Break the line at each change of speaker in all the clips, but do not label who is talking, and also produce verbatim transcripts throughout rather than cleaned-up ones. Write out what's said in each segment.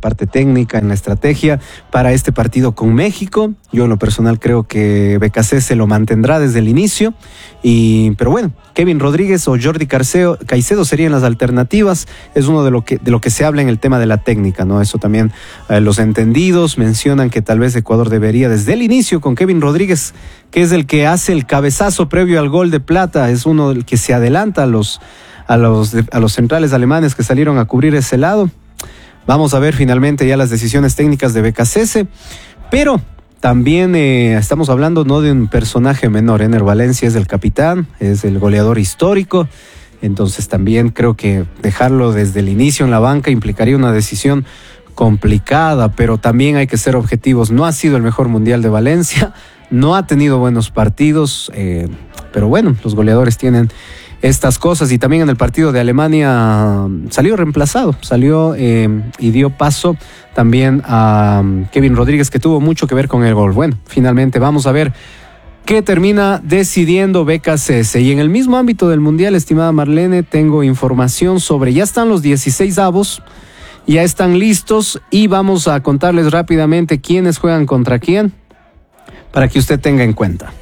parte técnica, en la estrategia para este partido con México. Yo en lo personal creo que B K C se lo mantendrá desde el inicio, y, pero bueno, Kevin Rodríguez o Jordi Carceo, Caicedo serían las alternativas. Es uno de lo que de lo que se habla en el tema de la técnica, ¿no? Eso también eh, los entendidos mencionan que tal vez Ecuador debería desde el inicio con Kevin Rodríguez, que es el que hace el cabezazo previo al gol de plata, es uno del que se adelanta a los a los a los centrales alemanes que salieron a cubrir ese lado. Vamos a ver finalmente ya las decisiones técnicas de B K C S, pero también eh, estamos hablando no de un personaje menor. Ener Valencia es el capitán, es el goleador histórico, entonces también creo que dejarlo desde el inicio en la banca implicaría una decisión complicada, pero también hay que ser objetivos. No ha sido el mejor mundial de Valencia, no ha tenido buenos partidos, eh, pero bueno, los goleadores tienen estas cosas. Y también en el partido de Alemania salió reemplazado, salió eh, y dio paso también a Kevin Rodríguez, que tuvo mucho que ver con el gol. Bueno, finalmente vamos a ver qué termina decidiendo B K C S. Y en el mismo ámbito del Mundial, estimada Marlene, tengo información sobre, ya están los dieciséis avos, ya están listos, y vamos a contarles rápidamente quiénes juegan contra quién, para que usted tenga en cuenta.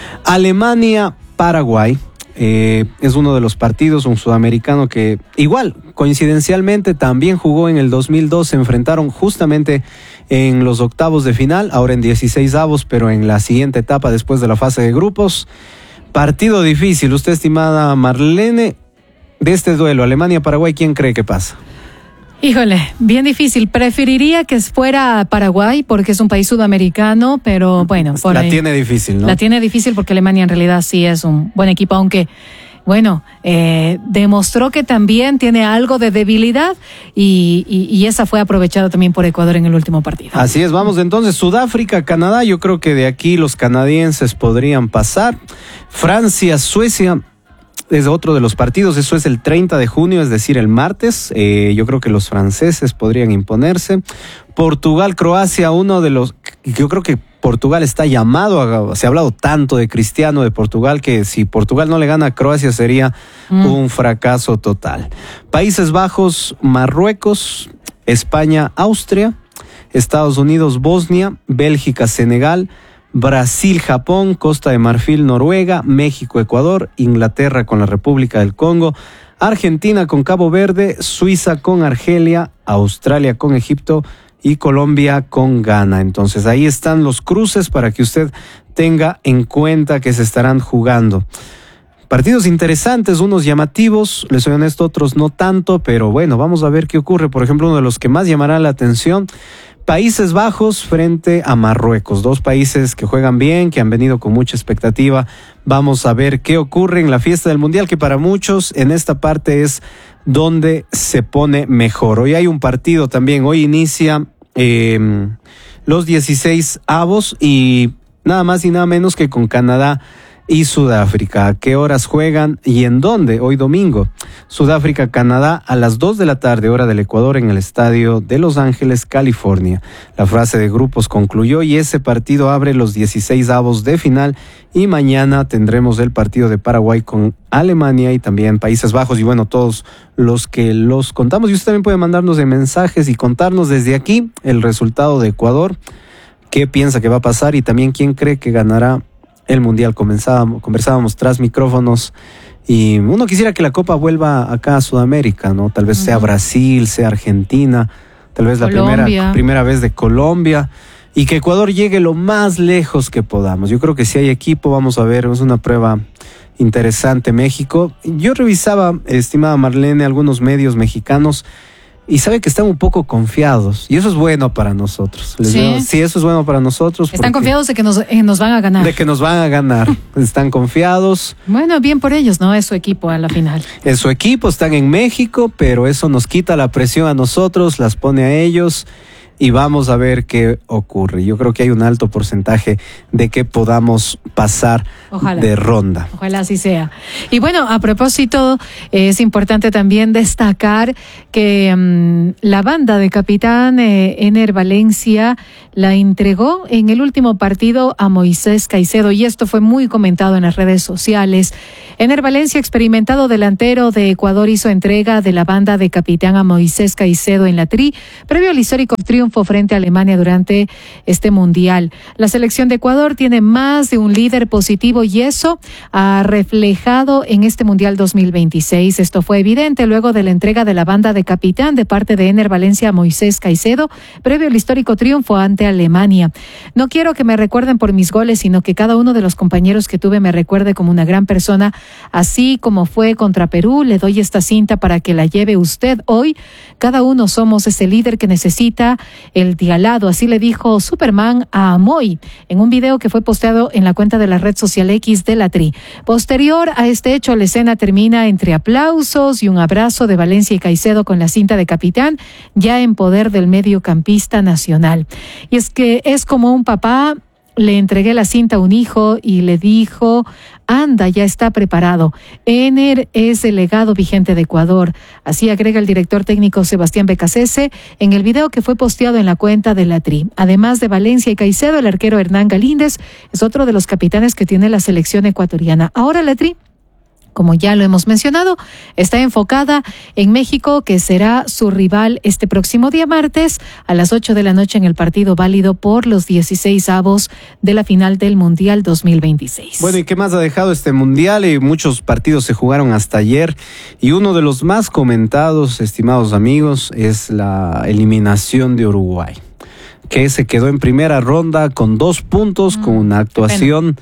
Alemania-Paraguay. Eh, es uno de los partidos, un sudamericano que igual, coincidencialmente, también jugó en el dos mil dos, se enfrentaron justamente en los octavos de final, ahora en dieciséis avos, pero en la siguiente etapa después de la fase de grupos. Partido difícil. Usted, estimada Marlene, de este duelo, Alemania-Paraguay, ¿quién cree que pasa?
Híjole, bien difícil. Preferiría que fuera Paraguay porque es un país sudamericano, pero bueno. Por
la
ahí,
tiene difícil, ¿no?
La tiene difícil porque Alemania en realidad sí es un buen equipo, aunque, bueno, eh, demostró que también tiene algo de debilidad, y, y, y esa fue aprovechada también por Ecuador en el último partido.
Así es, vamos entonces. Sudáfrica, Canadá, yo creo que de aquí los canadienses podrían pasar. Francia, Suecia es otro de los partidos, eso es el treinta de junio, es decir, el martes. Eh, yo creo que los franceses podrían imponerse. Portugal, Croacia, uno de los... Yo creo que Portugal está llamado, a, se ha hablado tanto de Cristiano, de Portugal, que si Portugal no le gana a Croacia sería mm. un fracaso total. Países Bajos, Marruecos, España, Austria, Estados Unidos, Bosnia, Bélgica, Senegal, Brasil, Japón, Costa de Marfil, Noruega, México, Ecuador, Inglaterra con la República del Congo, Argentina con Cabo Verde, Suiza con Argelia, Australia con Egipto y Colombia con Ghana. Entonces ahí están los cruces para que usted tenga en cuenta que se estarán jugando. Partidos interesantes, unos llamativos, les soy honesto, otros no tanto, pero bueno, vamos a ver qué ocurre. Por ejemplo, uno de los que más llamará la atención, Países Bajos frente a Marruecos, dos países que juegan bien, que han venido con mucha expectativa. Vamos a ver qué ocurre en la fiesta del Mundial, que para muchos en esta parte es donde se pone mejor. Hoy hay un partido también, hoy inicia eh, los dieciséis avos, y nada más y nada menos que con Canadá y Sudáfrica. ¿A qué horas juegan y en dónde? Hoy domingo. Sudáfrica, Canadá a las dos de la tarde, hora del Ecuador, en el estadio de Los Ángeles, California. La fase de grupos concluyó y ese partido abre los dieciséis avos de final, y mañana tendremos el partido de Paraguay con Alemania y también Países Bajos, y bueno, todos los que los contamos. Y usted también puede mandarnos de mensajes y contarnos desde aquí el resultado de Ecuador, qué piensa que va a pasar y también quién cree que ganará el Mundial. Conversábamos, conversábamos tras micrófonos, y uno quisiera que la Copa vuelva acá a Sudamérica, ¿no? Tal vez uh-huh. sea Brasil, sea Argentina, tal vez Colombia. la primera, primera vez de Colombia, y que Ecuador llegue lo más lejos que podamos. Yo creo que si hay equipo, vamos a ver, es una prueba interesante. México, yo revisaba, estimada Marlene, algunos medios mexicanos, y sabe que están un poco confiados, y eso es bueno para nosotros. Les
sí.
digo, sí, eso es bueno para nosotros.
Están confiados de que nos, eh, nos van a ganar.
De que nos van a ganar. Están confiados.
Bueno, bien por ellos, ¿no? Es su equipo a la final.
Es su equipo, están en México, pero eso nos quita la presión a nosotros, las pone a ellos, y vamos a ver qué ocurre. Yo creo que hay un alto porcentaje de que podamos pasar Ojalá. de ronda.
Ojalá así sea. Y bueno, a propósito, eh, es importante también destacar que um, la banda de capitán eh, Ener Valencia la entregó en el último partido a Moisés Caicedo y esto fue muy comentado en las redes sociales. Ener Valencia, experimentado delantero de Ecuador, hizo entrega de la banda de capitán a Moisés Caicedo en la Tri, previo al histórico triunfo frente a Alemania durante este mundial. La selección de Ecuador tiene más de un líder positivo y eso ha reflejado en este mundial dos mil veintiséis. Esto fue evidente luego de la entrega de la banda de capitán de parte de Ener Valencia a Moisés Caicedo, previo al histórico triunfo ante Alemania. No quiero que me recuerden por mis goles, sino que cada uno de los compañeros que tuve me recuerde como una gran persona. Así como fue contra Perú, le doy esta cinta para que la lleve usted hoy. Cada uno somos ese líder que necesita el dialado. Así le dijo Superman a Amoy en un video que fue posteado en la cuenta de la red social X de la Tri. Posterior a este hecho, la escena termina entre aplausos y un abrazo de Valencia y Caicedo con la cinta de capitán, ya en poder del mediocampista nacional. Y es que es como un papá. Le entregué la cinta a un hijo y le dijo, anda, ya está preparado. Ener es el legado vigente de Ecuador. Así agrega el director técnico Sebastián Becasese en el video que fue posteado en la cuenta de la Tri. Además de Valencia y Caicedo, el arquero Hernán Galíndez es otro de los capitanes que tiene la selección ecuatoriana. Ahora la Tri, como ya lo hemos mencionado, está enfocada en México, que será su rival este próximo día martes a las ocho de la noche en el partido válido por los dieciséis avos de la final del Mundial dos mil veintiséis.
Bueno, ¿y qué más ha dejado este Mundial? Y muchos partidos se jugaron hasta ayer y uno de los más comentados, estimados amigos, es la eliminación de Uruguay, que se quedó en primera ronda con dos puntos, mm, con una actuación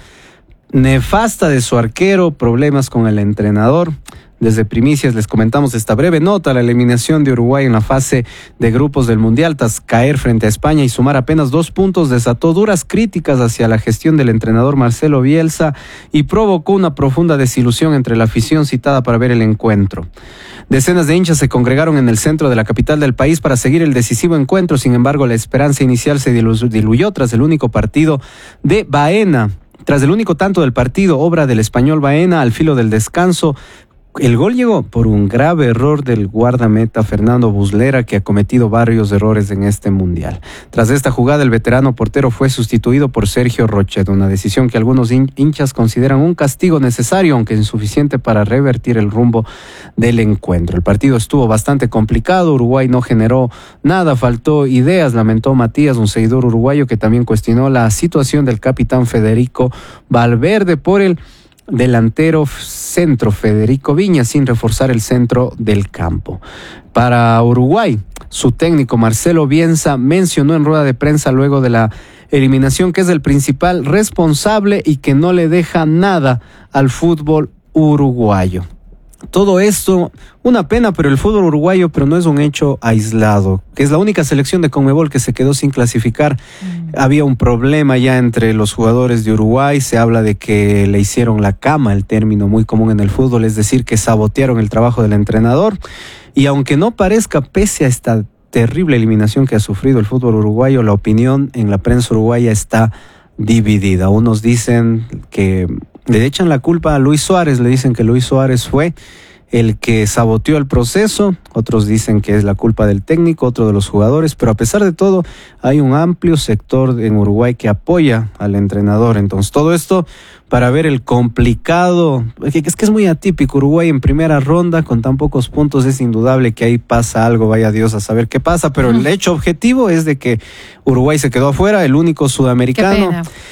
nefasta de su arquero, problemas con el entrenador. Desde Primicias les comentamos esta breve nota: la eliminación de Uruguay en la fase de grupos del Mundial tras caer frente a España y sumar apenas dos puntos desató duras críticas hacia la gestión del entrenador Marcelo Bielsa y provocó una profunda desilusión entre la afición citada para ver el encuentro. Decenas de hinchas se congregaron en el centro de la capital del país para seguir el decisivo encuentro. Sin embargo, la esperanza inicial se diluyó tras el único partido de Baena. Tras el único tanto del partido, obra del español Baena, al filo del descanso, el gol llegó por un grave error del guardameta Fernando Buslera, que ha cometido varios errores en este mundial. Tras esta jugada, el veterano portero fue sustituido por Sergio Rochet, una decisión que algunos hinchas consideran un castigo necesario, aunque insuficiente para revertir el rumbo del encuentro. El partido estuvo bastante complicado, Uruguay no generó nada, faltó ideas, lamentó Matías, un seguidor uruguayo que también cuestionó la situación del capitán Federico Valverde por el delantero centro Federico Viñas, sin reforzar el centro del campo. Para Uruguay, su técnico Marcelo Bielsa mencionó en rueda de prensa luego de la eliminación que es el principal responsable y que no le deja nada al fútbol uruguayo. Todo esto, una pena, pero el fútbol uruguayo, pero no es un hecho aislado, que es la única selección de Conmebol que se quedó sin clasificar. Mm. Había un problema ya entre los jugadores de Uruguay, se habla de que le hicieron la cama, el término muy común en el fútbol, es decir, que sabotearon el trabajo del entrenador. Y aunque no parezca, pese a esta terrible eliminación que ha sufrido el fútbol uruguayo, la opinión en la prensa uruguaya está dividida. Unos dicen que le echan la culpa a Luis Suárez, le dicen que Luis Suárez fue el que saboteó el proceso, otros dicen que es la culpa del técnico, otro de los jugadores, pero a pesar de todo hay un amplio sector en Uruguay que apoya al entrenador. Entonces todo esto para ver el complicado, es que es muy atípico, Uruguay en primera ronda con tan pocos puntos, es indudable que ahí pasa algo, vaya Dios a saber qué pasa, pero el hecho objetivo es de que Uruguay se quedó afuera, el único sudamericano.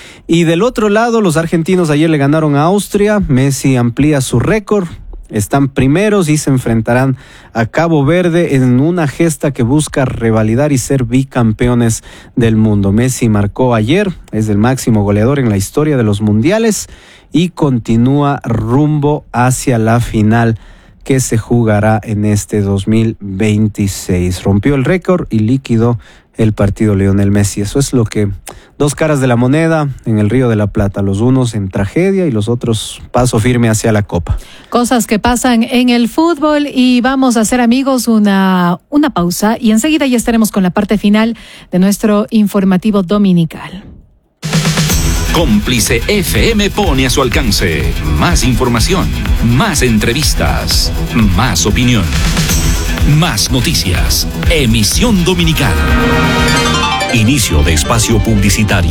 Y del otro lado, los argentinos ayer le ganaron a Austria, Messi amplía su récord, están primeros y se enfrentarán a Cabo Verde en una gesta que busca revalidar y ser bicampeones del mundo. Messi marcó ayer, es el máximo goleador en la historia de los mundiales y continúa rumbo hacia la final que se jugará en este dos mil veintiséis. Rompió el récord y liquidó el partido Lionel Messi. Eso es lo que, dos caras de la moneda en el Río de la Plata, los unos en tragedia y los otros paso firme hacia la Copa.
Cosas que pasan en el fútbol y vamos a hacer, amigos, una, una pausa y enseguida ya estaremos con la parte final de nuestro informativo dominical.
Cómplice F M pone a su alcance más información, más entrevistas, más opinión, más noticias. Emisión dominical.
Inicio de espacio publicitario.